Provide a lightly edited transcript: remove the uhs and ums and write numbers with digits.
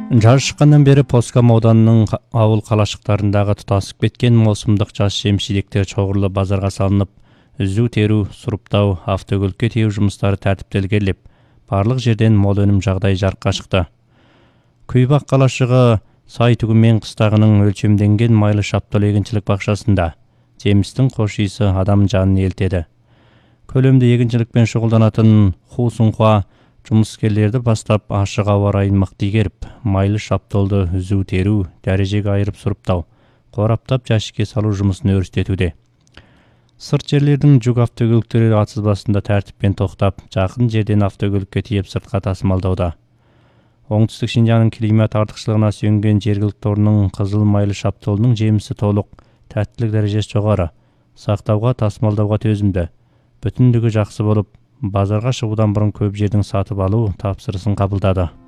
Жаз шыққаннан бері Поскам ауданының ауыл қалашықтарындағы тұтасып кеткен маусымдық жас жеміс-жидектер шоғырлы базарға салынып, үзу, теру, сұрыптау, автокөлікке тиеу жұмыстары тәртіптелгелеп, барлық жерден мол өнім жағдай жарыққа шықты. Күйбақ қалашығы сай түгімен қыстағының өлшемденген майлы шаптал егіншілік бақшасында жемістің хош иісі адам жанын елтеді. Көлемді егіншілікпен шұғылданатын Ху Сунхуа жұмыскерлерді бастап ашық ауа райын мықты игеріп, майлы шапталды үзу, теру, дәрежеге айырып сұрыптау, қораптап жәшікке салу жұмысын өрістетуде. Сырт жерлердің жүк автокөліктері атсызбасында тәртіппен тоқтап, жақын жерден автокөлікке тиеп сыртқа тасымалдауда. Оңтүстік Шинжаңның климат артықшылығына сүйенген жергілікті орынның қызыл майлы шапталының жемісі толық, тәттілік дәрежесі жоғары, сақтауға, тасымалдауға төзімді, бүтіндігі жақсы болып, базарға шығудан бұрын көп жердің сатып алу тапсырысын қабылдады.